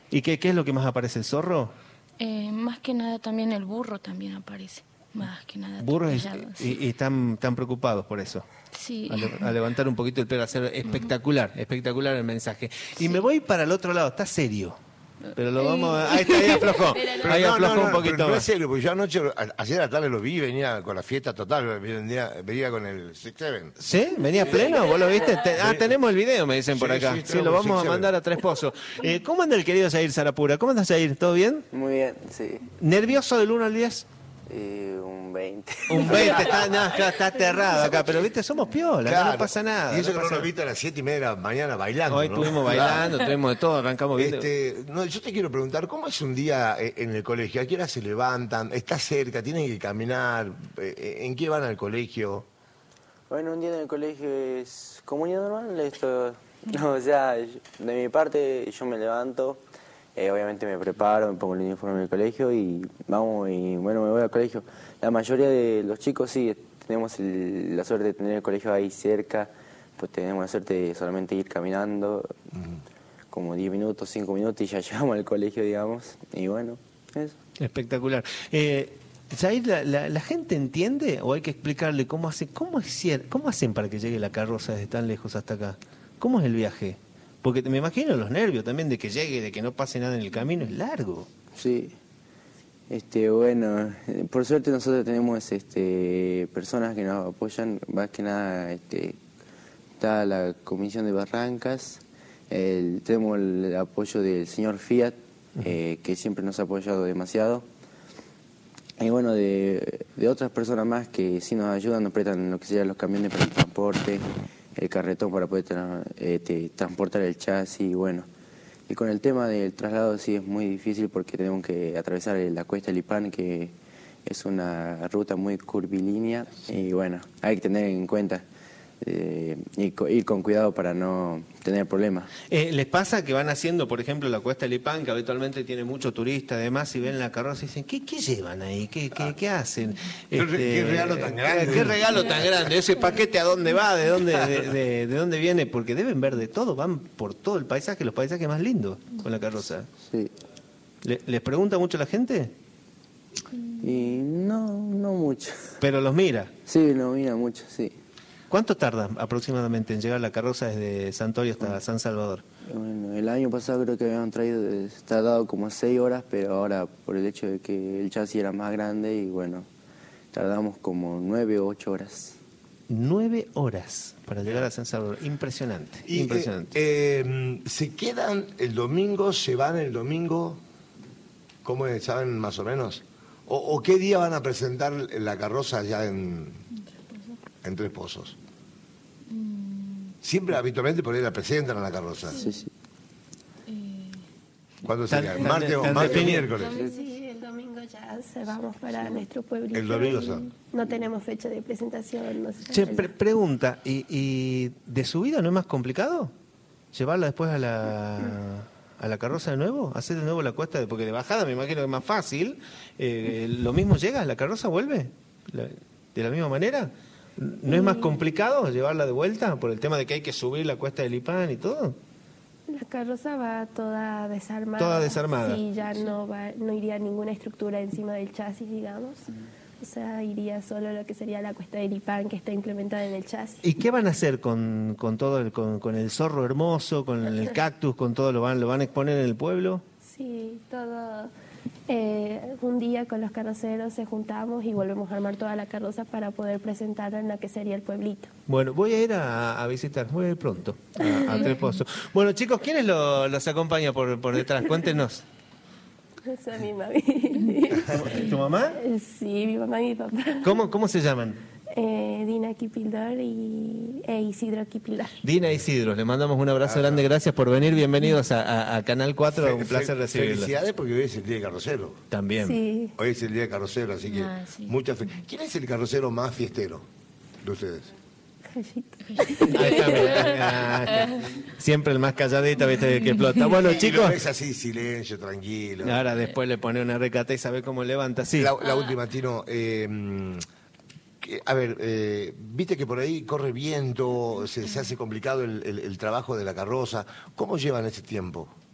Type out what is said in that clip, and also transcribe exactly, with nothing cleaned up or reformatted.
¿Y qué, qué es lo que más aparece? ¿El zorro? Eh, más que nada también el burro también aparece. Más que nada. Burros y, atropellado, y, sí. y están, están preocupados por eso. Sí. A, le, a levantar un poquito el pelo, a hacer espectacular, espectacular el mensaje. Y sí. Me voy para el otro lado, está serio. Pero lo vamos a... Ahí está, ahí aflojó. Pero ahí no, aflojó no, no, un poquito pero más. No es serio, porque yo anoche, ayer a la tarde lo vi, venía con la fiesta total, venía, venía con el Six Seven. ¿Sí? ¿Venía pleno? ¿Vos lo viste? Te, ah, tenemos el video, me dicen por sí, acá. Sí, sí, lo vamos a mandar a Tres Pozos. Eh, ¿Cómo anda el querido Jair Sarapura? ¿Cómo andas, Jair? ¿Todo bien? Muy bien, sí. ¿Nervioso del uno al diez? Eh, un veinte. Un veinte, está, no, está aterrado acá, pero viste, somos piola, claro, no pasa nada. Y eso no que no nos viste a las siete y media de la mañana bailando. Hoy ¿no? estuvimos bailando, claro. Tuvimos de todo, arrancamos bien. Este, no, yo te quiero preguntar, ¿cómo es un día en el colegio? ¿A qué hora se levantan? ¿Está cerca? ¿Tienen que caminar? ¿En qué van al colegio? Bueno, un día en el colegio es comunión normal. Esto, no, o sea, de mi parte yo me levanto. Eh, obviamente me preparo, me pongo el uniforme del colegio y vamos y bueno, me voy al colegio. La mayoría de los chicos sí, tenemos el, la suerte de tener el colegio ahí cerca, pues tenemos la suerte de solamente ir caminando, uh-huh. como diez minutos, cinco minutos y ya llegamos al colegio, digamos, y bueno, eso. Espectacular. Eh, Jair, ¿la, la, ¿la gente entiende o hay que explicarle cómo, hace, cómo, es, cómo hacen para que llegue la carroza desde tan lejos hasta acá? ¿Cómo es el viaje? Porque me imagino los nervios también de que llegue, de que no pase nada en el camino, es largo. Sí. Este, bueno, por suerte nosotros tenemos este, personas que nos apoyan, más que nada este, está la Comisión de Barrancas, el, tenemos el apoyo del señor Fiat, uh-huh. eh, que siempre nos ha apoyado demasiado, y bueno, de, de otras personas más que sí nos ayudan, nos prestan lo que serían los camiones para el transporte, el carretón para poder tra este, transportar el chasis, y bueno. Y con el tema del traslado sí es muy difícil porque tenemos que atravesar la cuesta del Lipán, que es una ruta muy curvilínea, y bueno, hay que tener en cuenta eh, y co ir con cuidado para no tener problemas. Eh, ¿Les pasa que van haciendo, por ejemplo, la cuesta del Lipán, que habitualmente tiene mucho turista, además, y ven la carroza y dicen, ¿qué, qué llevan ahí? ¿Qué, qué, qué hacen? Este, ¿Qué regalo tan grande? ¿Qué regalo tan grande? ¿Ese paquete a dónde va? ¿De dónde, de, de, de dónde viene? Porque deben ver de todo, van por todo el paisaje, los paisajes más lindos con la carroza. Sí. ¿Le, ¿Les pregunta mucho la gente? Y no, no mucho. ¿Pero los mira? Sí, lo mira mucho, sí. ¿Cuánto tarda aproximadamente en llegar la carroza desde Santorio hasta bueno, San Salvador? Bueno, el año pasado creo que habían traído, tardado como seis horas, pero ahora por el hecho de que el chasis era más grande y bueno, tardamos como nueve o ocho horas. Nueve horas para llegar a San Salvador, impresionante, y, impresionante. Eh, eh, ¿Se quedan el domingo, se van el domingo? ¿Cómo es? ¿Saben más o menos? ¿O, o qué día van a presentar la carroza allá en... en Tres Pozos? Siempre, habitualmente, por ahí la presentan a la carroza. Sí, sí. ¿Cuándo sería? Tan, ¿Martes tan, o tan martes o miércoles? Sí, el domingo ya se vamos para nuestro pueblito. El domingo son. No tenemos fecha de presentación. No sé. Che, pre pregunta, ¿y, ¿y de subida no es más complicado? ¿Llevarla después a la, a la carroza de nuevo? ¿Hacer de nuevo la cuesta? De, porque de bajada me imagino que es más fácil. Eh, ¿Lo mismo llega? ¿La carroza vuelve? ¿La, ¿De la misma manera? ¿No es más complicado llevarla de vuelta por el tema de que hay que subir la cuesta del Lipán y todo? La carroza va toda desarmada. Toda desarmada. Sí, ya no va, no iría ninguna estructura encima del chasis, digamos. O sea, iría solo lo que sería la cuesta del Lipán, que está implementada en el chasis. ¿Y qué van a hacer con, con todo el, con, con el zorro hermoso, con el cactus, con todo? ¿Lo van, lo van a exponer en el pueblo? Sí, todo. Eh, un día con los carroceros se juntamos y volvemos a armar toda la carroza para poder presentarla en lo que sería el pueblito. Bueno, voy a ir a, a visitar, voy a ir pronto a, a Tres Pozos. Bueno, chicos, ¿quiénes lo, los acompaña por, por detrás? Cuéntenos. Esa es mi mami. ¿Tu mamá? Sí, mi mamá y mi papá. ¿Cómo, cómo se llaman? Eh, Dina Kipildor y e Isidro Kipildor. Dina e Isidro, le mandamos un abrazo grande, gracias por venir, bienvenidos a, a, a Canal cuatro, un placer recibirlos. Felicidades porque hoy es el día de carrocero. También. Sí. Hoy es el día de carrocero, así que Ah, sí. mucha fe. ¿Quién es el carrocero más fiestero de ustedes? Ahí está, mira. Siempre el más calladito, viste, que explota. Bueno, chicos. Es así, silencio, tranquilo. Ahora después le pone una recata y sabe cómo levanta. Sí. La, la última, Tino. Eh, que, a ver, eh, viste que por ahí corre viento, se, se hace complicado el, el, el trabajo de la carroza. ¿Cómo llevan ese tiempo?